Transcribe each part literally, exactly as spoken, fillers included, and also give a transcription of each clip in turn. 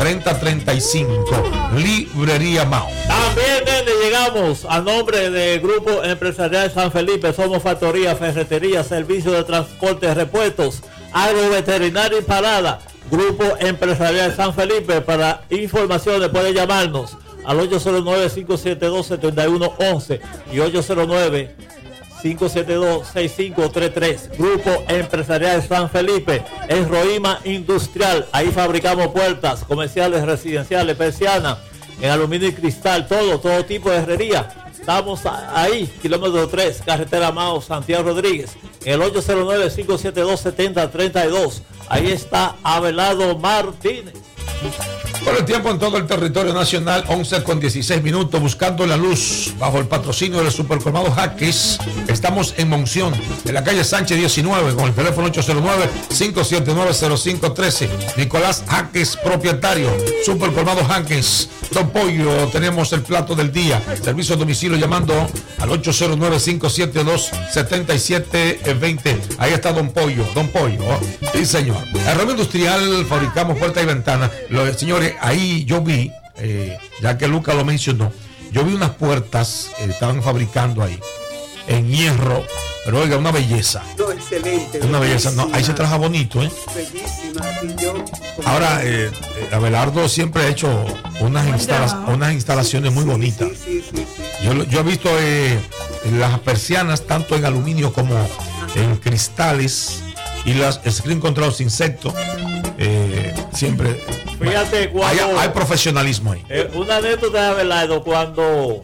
treinta treinta y cinco. Librería Mao. También, nene, llegamos a nombre del Grupo Empresarial San Felipe. Somos factoría, ferretería, servicio de transporte, repuestos, agroveterinario y parada. Grupo Empresarial San Felipe. Para informaciones puede llamarnos al ocho cero nueve, cinco siete dos, siete uno uno uno y ocho cero nueve, cinco siete dos, seis cinco tres tres. Grupo Empresarial San Felipe. Es Roima Industrial. Ahí fabricamos puertas comerciales, residenciales, persianas, en aluminio y cristal, todo, todo tipo de herrería. Estamos ahí, kilómetro tres, carretera Mao, Santiago Rodríguez, en el ocho cero nueve, cinco siete dos, siete cero tres dos. Ahí está Abelardo Martínez. Por el tiempo en todo el territorio nacional, once con dieciséis minutos, buscando la luz bajo el patrocinio del supercolmado Jaques. Estamos en Monción, en la calle Sánchez diecinueve, con el teléfono ocho cero nueve, cinco siete nueve, cero cinco uno tres. Nicolás Jaques, propietario, supercolmado Jaques. Don Pollo, tenemos el plato del día. Servicio a domicilio llamando al ocho cero nueve, cinco siete dos, siete siete dos cero. Ahí está Don Pollo, Don Pollo. Sí, señor. En Roima Industrial fabricamos puertas y ventanas. Los señores, ahí yo vi, eh, ya que Lucas lo mencionó, yo vi unas puertas que eh, estaban fabricando ahí, en hierro, pero oiga, una belleza. No, excelente. Una belleza, no, ahí se trabaja bonito, ¿eh? Bellísima. Y yo, Ahora, eh, eh, Abelardo siempre ha hecho unas, instala unas instalaciones muy bonitas. Sí, sí, sí, sí. Yo, yo he visto eh, las persianas tanto en aluminio como en cristales y las screen contra los insectos. Eh, siempre Fíjate cuando, hay, hay profesionalismo ahí. Eh, una anécdota de Abelardo cuando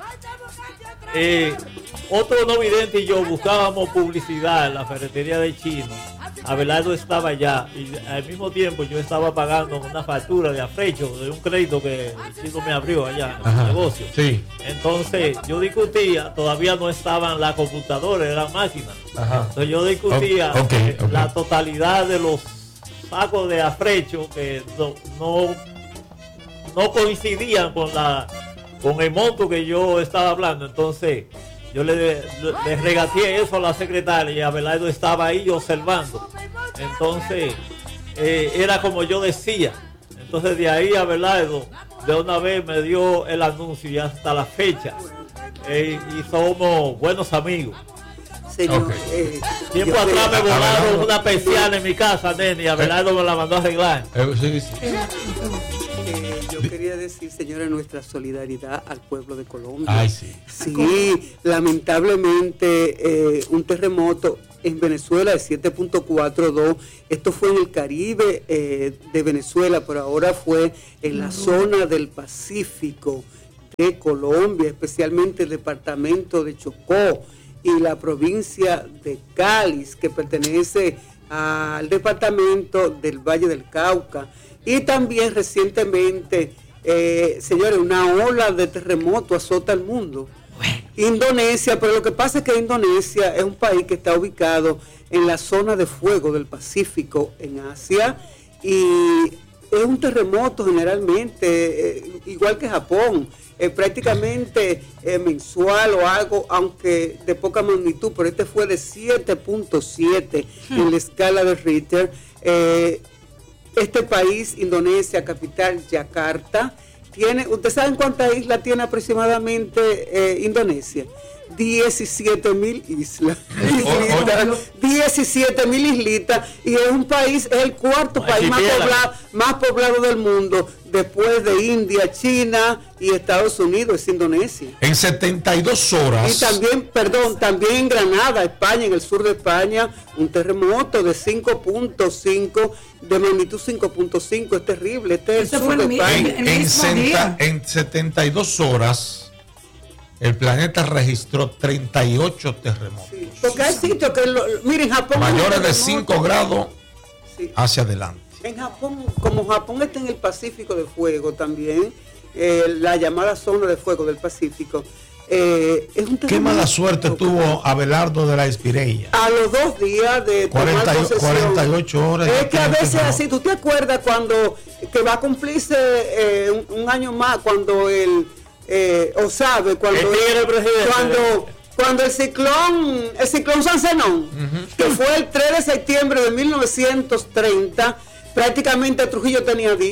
eh, otro no vidente y yo buscábamos publicidad en la ferretería de Chino. Abelardo estaba allá y al mismo tiempo yo estaba pagando una factura de afrecho de un crédito que el Chino me abrió allá en Ajá, el negocio. Sí. Entonces yo discutía, todavía no estaban las computadoras, eran máquinas. Ajá. Entonces yo discutía Okay, okay, okay. la totalidad de los sacos de afrecho que no, no, no coincidían con la con el monto que yo estaba hablando. Entonces yo le, le, le regateé eso a la secretaria y Abelardo estaba ahí observando. Entonces eh, era como yo decía. Entonces de ahí Abelardo de una vez me dio el anuncio y hasta la fecha eh, y somos buenos amigos. Señor, Okay. eh, Tiempo yo atrás creo- me volaron Abelardo. una persiana en mi casa, nene, y Abelardo me la mandó a arreglar. Eh, sí, sí. Eh, yo quería decir, señora, nuestra solidaridad al pueblo de Colombia. Ay, sí. Sí, lamentablemente eh, un terremoto en Venezuela de siete punto cuatro dos, esto fue en el Caribe eh, de Venezuela, pero ahora fue en la zona del Pacífico de Colombia, especialmente el departamento de Chocó y la provincia de Cáliz, que pertenece al departamento del Valle del Cauca. Y también recientemente, eh, señores, una ola de terremoto azota el mundo. Indonesia, pero lo que pasa es que Indonesia es un país que está ubicado en la zona de fuego del Pacífico en Asia y es un terremoto generalmente, eh, igual que Japón, eh, prácticamente eh, mensual o algo, aunque de poca magnitud, pero este fue de siete punto siete hmm. en la escala de Richter. Eh, este país, Indonesia, capital Yakarta, tiene, ¿ustedes saben cuántas islas tiene aproximadamente eh, Indonesia? diecisiete mil islas. diecisiete mil islitas. Y es un país, es el cuarto país más poblado, más poblado del mundo, después de India, China y Estados Unidos, es Indonesia. En setenta y dos horas. Y también, perdón, también en Granada, España, en el sur de España, un terremoto de cinco punto cinco, de magnitud cinco punto cinco, es terrible. Este es el sur de España. En, en, senta, en setenta y dos horas, el planeta registró treinta y ocho terremotos. Sí, porque hay sitios que, lo, miren, Japón... mayores de cinco grados sí. hacia adelante. En Japón, como Japón está en el Pacífico de Fuego también, eh, la llamada zona de fuego del Pacífico, eh, es un qué mala suerte tuvo Abelardo de la Espireya. A los dos días de cuarenta, cuarenta y ocho horas. Es que a veces así, ¿tú te acuerdas cuando, que va a cumplirse eh, un, un año más, cuando el... Eh, o sabe cuando el el, cuando cuando el ciclón el ciclón San Zenón uh-huh. que fue el tres de septiembre de mil novecientos treinta, prácticamente Trujillo tenía días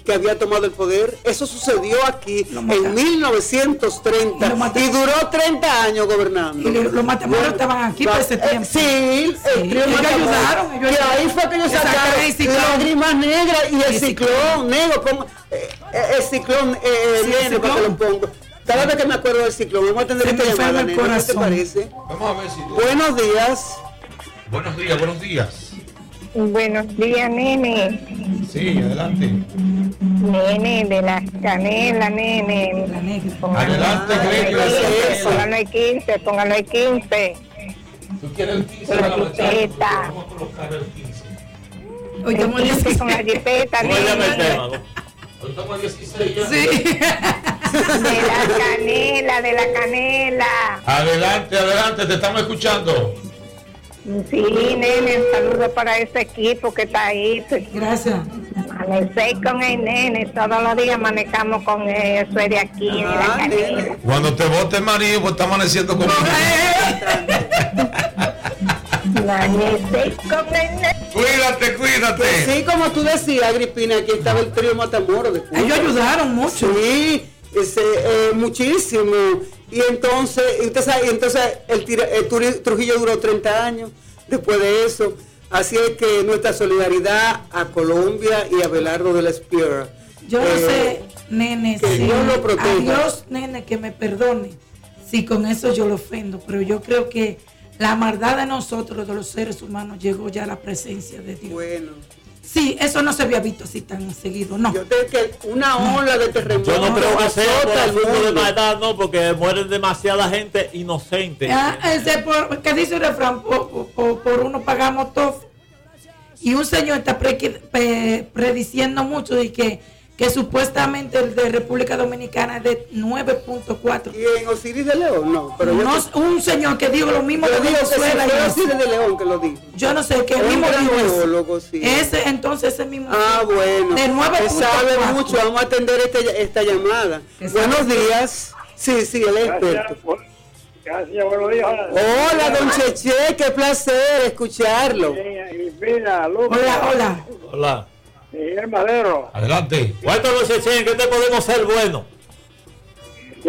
que había tomado el poder. Eso sucedió aquí en mil novecientos treinta y, y duró treinta años gobernando. Y los Matamoros bueno, estaban aquí por ese tiempo. Sí, sí. El trío ellos ayudaron. Ellos y ahí fue que ellos sacaron Lágrimas Negras y el, el ciclón, ciclón negro. Pongo, eh, el ciclón, eh, sí, nene, para que lo pongo. Cada vez que me acuerdo del ciclón, vamos a tener esta llamada, nene, ¿qué te parece? Vamos a ver si tú... Buenos días. Buenos días, buenos días. Buenos días, nene. Sí, adelante. Nene, de la canela, nene. La negra. Adelante, Gregorio. Póngalo el quince, póngalo el quince. ¿Tú quieres el quince? La jipeta. Vamos a colocar el quince. Hoy estamos el dieciséis. Con la jipeta, nene. Hoy estamos el dieciséis ya. Sí. De la canela, de la canela. Adelante, adelante, te estamos escuchando. Sí, nene, un saludo para ese equipo que está ahí. Gracias. Amanecer con el nene, todos los días manejamos con él, eso es de aquí, de la canela. Cuando te vote el marido, pues está amaneciendo con Amanecer con el nene. Cuídate, cuídate. Pues sí, como tú decías, Agripina, aquí estaba el trío Matamoros de Cuba. Ellos ayudaron mucho. Sí, ese, eh, muchísimo. Y entonces, entonces, entonces el, tira, el Trujillo duró treinta años después de eso. Así es que nuestra solidaridad a Colombia y a Abelardo de la Espriella. Yo no eh, sé, nene, que si Dios lo proteja. A Dios, nene, que me perdone si con eso yo lo ofendo, pero yo creo que la maldad de nosotros, de los seres humanos, llegó ya a la presencia de Dios. Bueno. Sí, eso no se había visto así tan seguido, no. Yo creo que una ola de terremotos. Yo no creo que sea por asunto de maldad, no, porque mueren demasiada gente inocente. Ah, ese por, ¿qué dice el refrán? Por, por, por uno pagamos todo. Y un señor está pre, pre, prediciendo mucho de que, que supuestamente el de República Dominicana es de nueve punto cuatro. ¿Y en Osiris de León? No, pero no, yo, un señor que dijo lo mismo de Venezuela. Fue Osiris de León que lo dijo. Yo no sé, que el mismo dijo geólogo, sí. Ese, entonces ese mismo. Ah, bueno. De nueve punto cuatro. Sabe mucho, vamos a atender este, esta llamada. Buenos días. Sí, sí, el experto. Gracias, buenos días. Hola, don Cheche, qué placer escucharlo. Hola, hola. Hola. Hola. Miguel Madero. Adelante. Cuéntanos, Cheche, ¿en qué te podemos ser bueno? Sí.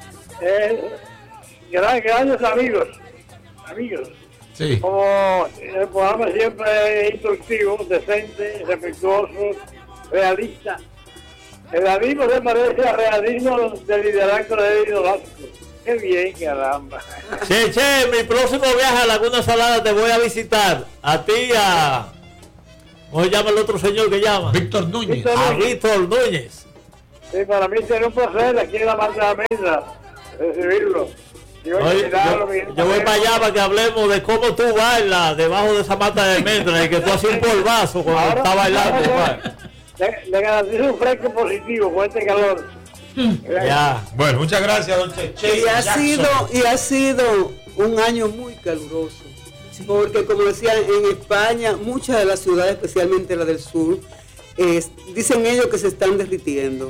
Eh, gran, grandes amigos. Amigos. Sí. Como el programa siempre es instructivo, decente, respetuoso, realista. El realismo se parece al realismo del liderazgo de Hidalgo. Qué bien, caramba. Che, che, mi próximo viaje a Laguna Salada te voy a visitar. A ti, a... ¿Cómo se llama el otro señor que llama? Víctor Núñez. Víctor A Víctor Núñez. Sí, para mí sería un placer aquí en la Mata Mesa recibirlo. Yo, Oye, yo, yo voy para allá para que hablemos de cómo tú bailas debajo de esa mata de almendra y que tú haces un polvazo cuando ahora, estás bailando. Ahora, le, le garantizo un fresco positivo con este calor. Ya. Bueno, muchas gracias, don Cheche. Y ha sido, y ha sido un año muy caluroso. Sí. Porque como decía, en España, muchas de las ciudades, especialmente la del sur, eh, dicen ellos que se están derritiendo.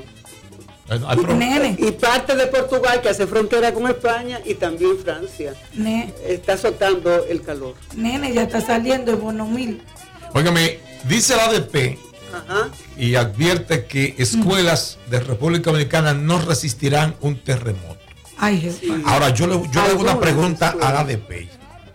Nene. Y parte de Portugal, que hace frontera con España, y también Francia. Nene. Está azotando el calor. Nene, ya está saliendo el bono mil. Óigame, dice la A D P. Ajá. Y advierte que escuelas de República Dominicana no resistirán un terremoto. Ay, Jesús. Sí. Ahora, yo le, yo le hago una pregunta a la A D P.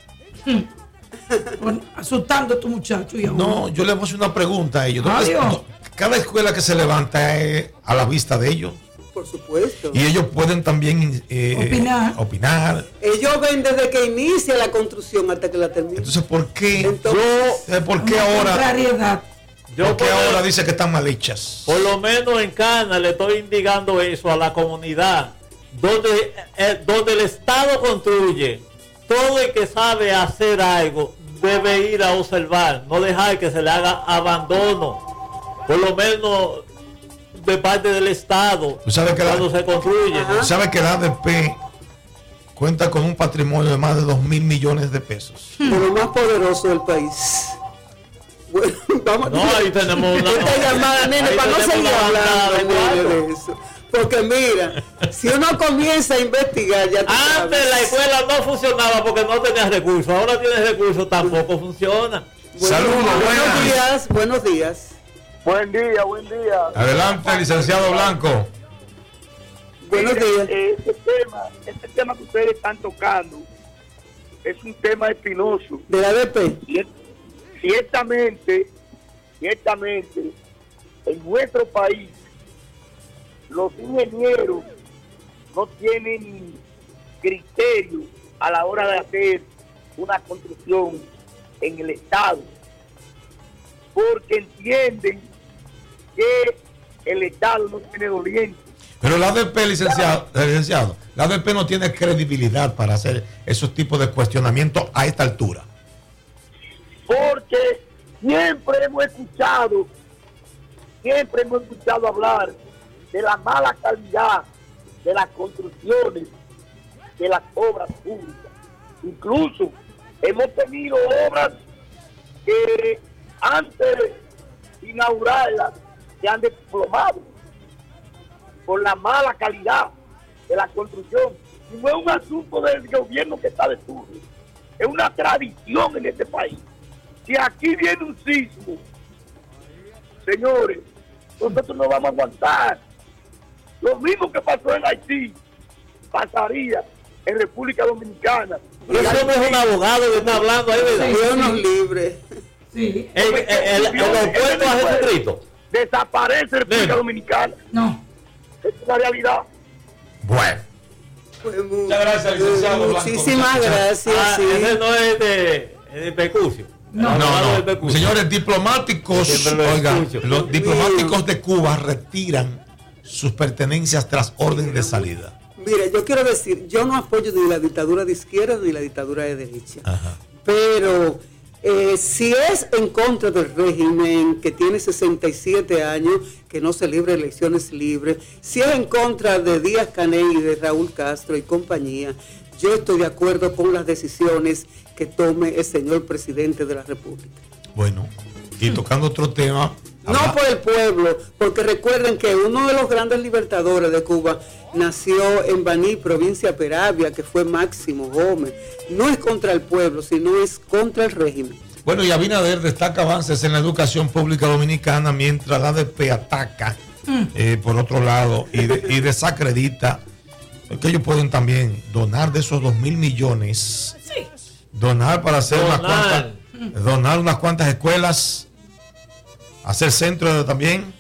Bueno, asustando a tu muchacho. Y a No, yo le voy a hacer una pregunta a ellos. ¿Dónde, no, cada escuela que se levanta es a la vista de ellos. Por supuesto. Y ellos pueden también eh, opinar. opinar. Ellos ven desde que inicia la construcción hasta que la termina. Entonces, ¿por qué? Entonces, yo, ¿por qué ahora? Contrariedad. ¿Por qué ahora dice que están mal hechas? Por lo menos en Cana le estoy indicando eso a la comunidad. Donde, eh, donde el Estado construye, todo el que sabe hacer algo debe ir a observar, no dejar que se le haga abandono, por lo menos de parte del Estado, ¿Sabe que cuando la, se construye? ¿no? ¿Sabe que la A D P cuenta con un patrimonio de más de dos mil millones de pesos? De lo más poderoso del país. Bueno, vamos No, ahí tenemos una esta llamada, nene, para no seguir hablando de, de eso. Porque mira, si uno comienza a investigar, ya tú antes sabes. la escuela no funcionaba porque no tenía recursos, ahora tiene recursos, tampoco funciona. Bueno, Saludos, buenos buenas. días, buenos días. Buen día, buen día. Adelante, licenciado Blanco. Buenos días. Eh, este tema, este tema que ustedes están tocando es un tema espinoso. ¿De la A D P? Ciertamente, ciertamente, en nuestro país, los ingenieros no tienen criterio a la hora de hacer una construcción en el Estado, porque entienden que el Estado no tiene doliente. Pero la A D P, licenciado, licenciado, la A D P no tiene credibilidad para hacer esos tipos de cuestionamientos a esta altura. Porque siempre hemos escuchado, siempre hemos escuchado hablar de la mala calidad de las construcciones, de las obras públicas. Incluso hemos tenido obras que antes de inaugurarlas se han desplomado por la mala calidad de la construcción. Y no es un asunto del gobierno que está de turno, es una tradición en este país. Si aquí viene un sismo, señores, nosotros no vamos a aguantar. Lo mismo que pasó en Haití, pasaría en República Dominicana. Pero eso no es un abogado que está hablando ahí, ¿verdad? Dios nos libre. Sí. El, el, el, el aeropuerto a Jesucristo. Desaparece República Bien. Dominicana. No. Es una realidad. Bueno. Pues muy- Muchas gracias, licenciado Blanco. Muchísimas Muchas- gracias. Ah, sí. ese no es de, de percusión. No. El No, abogado del no. percusión. Señores, diplomáticos, Siempre lo oiga, escucho. los diplomáticos de Cuba retiran sus pertenencias tras orden de salida. Mira, yo quiero decir, yo no apoyo ni la dictadura de izquierda ni la dictadura de derecha. Ajá. Pero eh, si es en contra del régimen que tiene sesenta y siete años, que no celebra elecciones libres, si es en contra de Díaz Canel y de Raúl Castro y compañía, yo estoy de acuerdo con las decisiones que tome el señor presidente de la República. Bueno, y tocando otro tema. No habla- por el pueblo, porque recuerden que uno de los grandes libertadores de Cuba nació en Baní, provincia de Peravia, que fue Máximo Gómez. No es contra el pueblo, sino es contra el régimen. Bueno, y Abinader destaca avances en la educación pública dominicana mientras la A D P ataca, eh, por otro lado, y, de- y desacredita que ellos pueden también donar de esos dos mil millones, Sí. donar para hacer unas Donar. cuantas, donar unas cuantas escuelas, hacer centros también,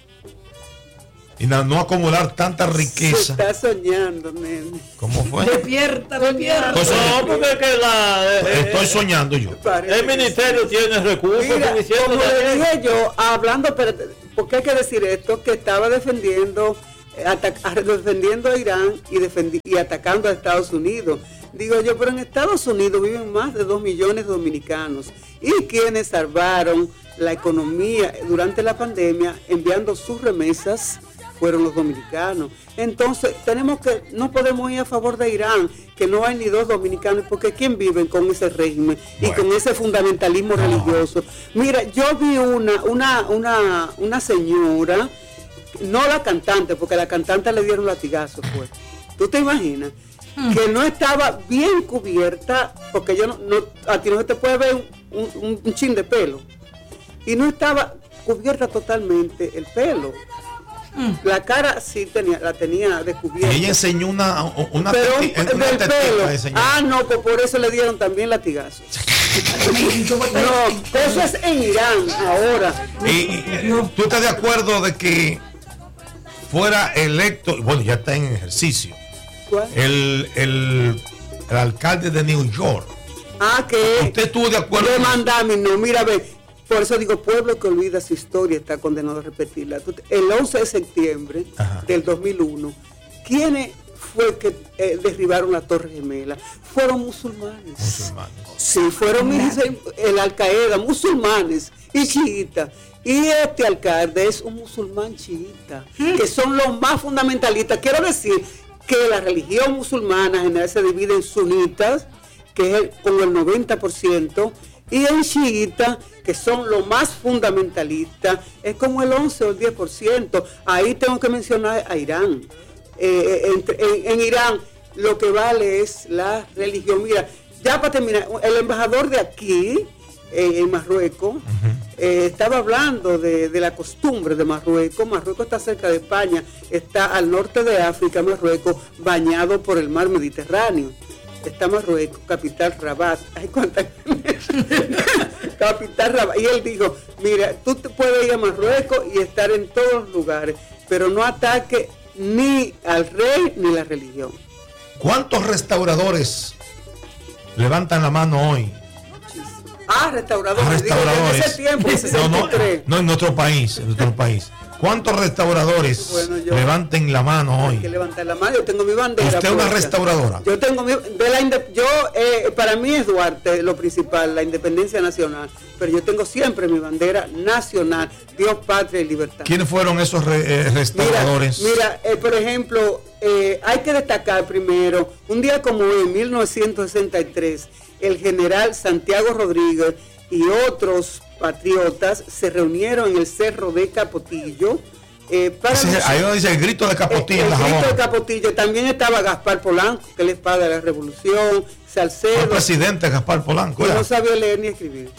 y no, no acumular tanta Se riqueza. está soñando, nene. ¿Cómo fue? Despierta, despierta. Pues, No, porque es que la, eh, Estoy soñando yo. Parece el que ministerio sí. tiene recursos Mira, suficientes. como le dije yo, hablando, pero, porque hay que decir esto, que estaba defendiendo, eh, ataca- defendiendo a Irán y, defendi- y atacando a Estados Unidos. Digo yo, pero en Estados Unidos viven más de dos millones de dominicanos. Y quienes salvaron la economía durante la pandemia enviando sus remesas fueron los dominicanos. Entonces, tenemos que, no podemos ir a favor de Irán, que no hay ni dos dominicanos, porque ¿quién viven con ese régimen y Bueno. con ese fundamentalismo No. religioso? Mira, yo vi una, una, una, una señora, no la cantante, porque a la cantante le dieron latigazo, pues. ¿Tú te imaginas? Que no estaba bien cubierta, porque yo no, no a ti no se te puede ver un, un, un chin de pelo. Y no estaba cubierta totalmente el pelo. La cara sí tenía, la tenía descubierta. Y ella enseñó una, una, Pero teti- una del tetita pelo. de señora. Ah, no, pues por eso le dieron también latigazos. No, eso es en Irán ahora. Y, y, ¿tú estás de acuerdo de que fuera electo, bueno, ya está en ejercicio, ¿Cuál? el, el, el alcalde de New York? Ah, que ¿Usted estuvo de acuerdo? de mandami, no, mira, ve, por eso digo, pueblo que olvida su historia está condenado a repetirla. Tú te- El once de septiembre Ajá. del dos mil uno, ¿quiénes fue que eh, derribaron la Torre Gemela? Fueron musulmanes. Musulmanes. Sí, fueron dicen, el Al Qaeda, musulmanes y chiitas. Y este alcalde es un musulmán chiita, que son los más fundamentalistas. Quiero decir que la religión musulmana en general se divide en sunitas, que es el- como el noventa por ciento, y en chiitas, que son los más fundamentalistas, es como el once o el diez por ciento. Ahí tengo que mencionar a Irán. Eh, entre- en, en Irán lo que vale es la religión. Mira, ya para terminar, el embajador de aquí, eh, en Marruecos, eh, estaba hablando de, de la costumbre de Marruecos. Marruecos está cerca de España, está al norte de África, Marruecos, bañado por el mar Mediterráneo. Está Marruecos, capital Rabat. Ay, cuánta capital Rabat. Y él dijo, mira, tú te puedes ir a Marruecos y estar en todos los lugares, pero no ataque ni al rey ni la religión. ¿Cuántos restauradores levantan la mano hoy? Ah, restauradores. Ah, restauradores. Digo, en ese tiempo, en no, no, sesenta y tres. no, en nuestro país, en nuestro país. ¿Cuántos restauradores Bueno, yo- levanten la mano Hay hoy? que levantar la mano. Yo tengo mi bandera. ¿Usted es una puesta. restauradora? Yo tengo mi, de la inde- yo eh, para mí es Duarte lo principal, la independencia nacional, pero yo tengo siempre mi bandera nacional, Dios, patria y libertad. ¿Quiénes fueron esos re- eh, restauradores? Mira, mira eh, por ejemplo, eh, hay que destacar primero, un día como hoy, en mil novecientos sesenta y tres, el general Santiago Rodríguez y otros patriotas se reunieron en el Cerro de Capotillo. Eh, para Ese- luchar- ahí donde dice el grito de Capotillo el, en la el grito Jabón. de Capotillo. También estaba Gaspar Polanco, que es el padre de la revolución, Fue el Salcedo, presidente Gaspar Polanco. y ¿verdad? no sabía leer ni escribir.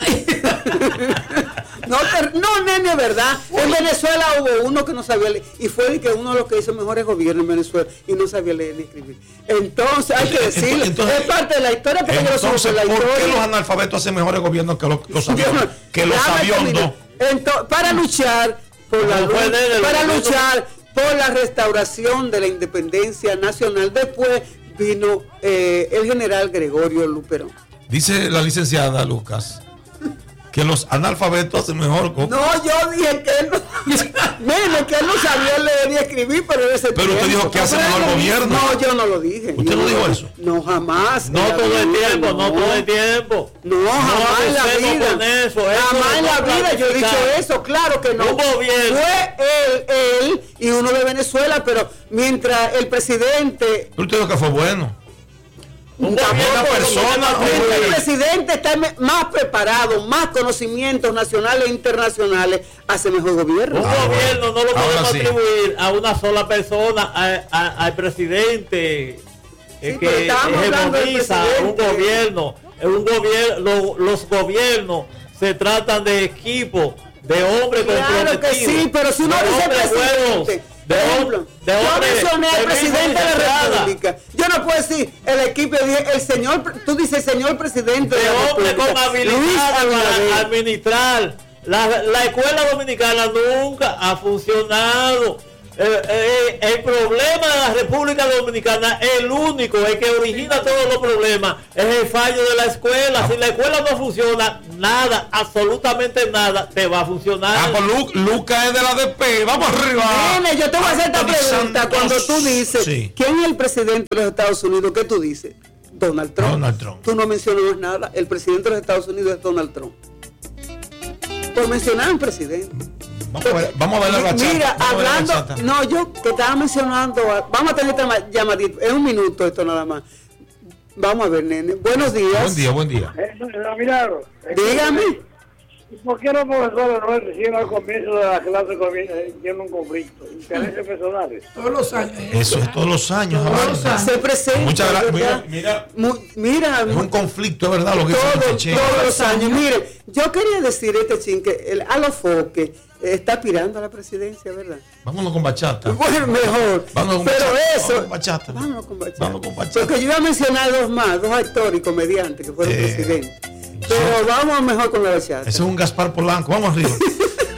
no, te- no, nene, es verdad. En Venezuela hubo uno que no sabía leer, y fue el que uno de los que hizo mejores gobiernos en Venezuela, y no sabía leer ni escribir. Entonces, hay que decirlo, Entonces- es parte de la historia, porque yo lo supe Entonces, la ¿por qué historia. los analfabetos hacen mejores gobiernos que los, los sabiondos? Que los Déjame sabiondos. terminar. Ento- para luchar por la No fue lucha- de él, para el gobierno- luchar por la restauración de la independencia nacional. Después vino eh, el general Gregorio Luperón. Dice la licenciada Lucas que los analfabetos hacen mejor. co- No, yo dije que él no, Mire, que él no sabía leer ni escribir, pero en ese Pero usted tiempo. dijo que hace Pero mejor él no- gobierno. No, yo no lo dije. ¿Usted Yo no dijo eso? No, jamás. No en la todo el vida, tiempo, no todo el tiempo. No, jamás en la abusemos vida. con eso, eso jamás en no la vida yo he dicho planificar. eso, claro que no. Un gobierno. Fue él, él y uno de Venezuela, pero mientras el presidente, Pero usted dijo que fue bueno. Un Tampoco, gobierno persona, mientras el oye. presidente está me- más preparado, más conocimientos nacionales e internacionales, hace mejor gobierno. Un Ah, gobierno no lo ahora podemos sí. atribuir a una sola persona, a- a- al presidente eh, Sí, pero que estábamos hablando del hegemoniza un presidente. gobierno. Es un gobierno, los gobiernos se tratan de equipo, de hombres Claro que comprometidos, sí, pero si uno de dice hombres buenos, presidente, de, por hom- ejemplo, de yo hombres mencioné al de presidente de misma la entrada, República. Yo no puedo decir el equipo, el señor, tú dices señor presidente de, de la hombres con República, Luis habilidad Abinader. para administrar. La, la escuela dominicana nunca ha funcionado. Eh, eh, el problema de la República Dominicana, el único, el que origina todos los problemas, es el fallo de la escuela. Si la escuela no funciona, nada, absolutamente nada, te va a funcionar. Ah, pues Lu- Lucas es de la D P. Vamos arriba. Nene, yo te voy a hacer esta Anthony pregunta. Santos. Cuando tú dices, Sí. ¿quién es el presidente de los Estados Unidos? ¿Qué tú dices? Donald Trump. Donald Trump. Tú no mencionas nada. El presidente de los Estados Unidos es Donald Trump. Por mencionar un presidente. Vamos a ver, vamos a ver la Mi- bachata. Mira, Vamos a ver la hablando, bachata. no, yo te estaba mencionando, a- vamos a tener esta ma- llamadita, es un minuto esto nada más. Vamos a ver, nene. Buenos días. Buen día, buen día. Eso es la milagro. Dígame. ¿Y por qué los profesores no reciben al comienzo de la clase comi- tienen un conflicto? Intereses personales. Todos los años. Eso es todos los años. Todos Javier. los años. Se presenta. Muchas gracias. ¿verdad? Mira, Mu- Mira, Es un conflicto, es verdad, lo que dice todo- el Che. todos los años. Mire, yo quería decir este chin que el Alofoque está aspirando a la presidencia, ¿verdad? Vámonos con bachata. Bueno, mejor. Vámonos con Pero bachata. eso. Vámonos con bachata. Vámonos con bachata. Vámonos con bachata. Porque yo iba a mencionar dos más, dos actores y comediantes que fueron Eh, presidentes. Pero vamos mejor con la bachata. Ese es un Gaspar Polanco. Vamos arriba.